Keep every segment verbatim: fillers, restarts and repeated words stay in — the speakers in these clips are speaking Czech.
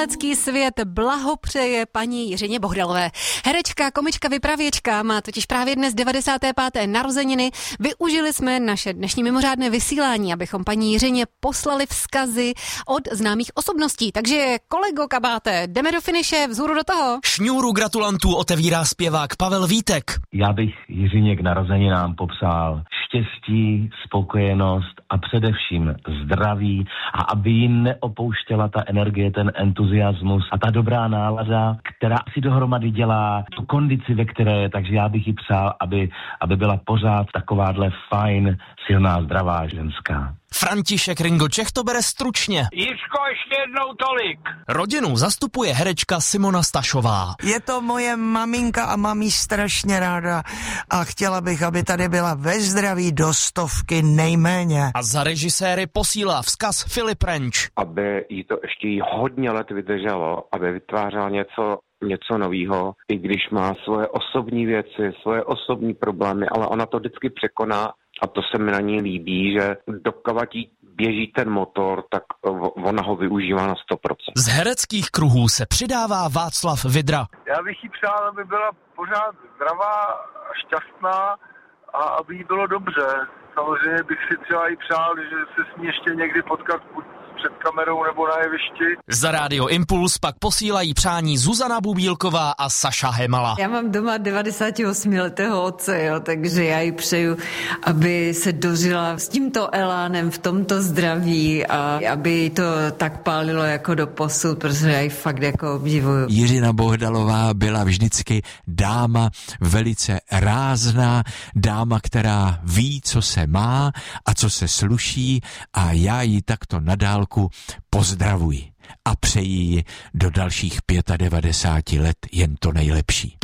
umělecký svět blahopřeje paní Jiřině Bohdalové. Herečka, komička, vypravěčka má totiž právě dnes devadesáté páté narozeniny. Využili jsme naše dnešní mimořádné vysílání, abychom paní Jiřině poslali vzkazy od známých osobností. Takže kolego Kabáte, jdeme do finiše, vzhůru do toho. Šňůru gratulantů otevírá zpěvák Pavel Vítek. Já bych Jiřině k narozeninám popřál štěstí, spokojenost a především zdraví a aby ji neopouštěla ta energie, ten entuziasmus a ta dobrá nálada, která si dohromady dělá tu kondici, ve které je, takže já bych jí přál, aby, aby byla pořád takováhle fajn, silná, zdravá ženská. František Ringo Čech to bere stručně. Jiřko, ještě jednou tolik. Rodinu zastupuje herečka Simona Stašová. Je to moje maminka a mám jí strašně ráda a chtěla bych, aby tady byla ve zdraví do stovky nejméně. A za režiséry posílá vzkaz Filip Renč. Aby jí to ještě jí hodně let vydrželo, aby vytvářela něco něco novýho, i když má svoje osobní věci, svoje osobní problémy, ale ona to vždycky překoná a to se mi na ní líbí, že dokud jí běží ten motor, tak ona ho využívá na sto procent. Z hereckých kruhů se přidává Václav Vidra. Já bych jí přál, aby byla pořád zdravá a šťastná a aby jí bylo dobře. Samozřejmě bych si třeba i přál, že se s ní ještě někdy potkat před kamerou nebo na jevišti. Za Radio Impuls pak posílají přání Zuzana Bubílková a Saša Hemala. Já mám doma devadesátiosmiletého otce, jo, takže já jí přeju, aby se dožila s tímto elánem v tomto zdraví a aby to tak pálilo jako do posud, protože já ji fakt jako obdivuju. Jiřina Bohdalová byla vždycky dáma velice rázná, dáma, která ví, co se má a co se sluší a já ji takto nadálku pozdravuji a přeji jí do dalších devadesát pět let jen to nejlepší.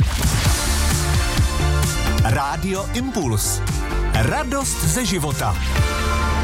Rádio Impuls. Radost ze života.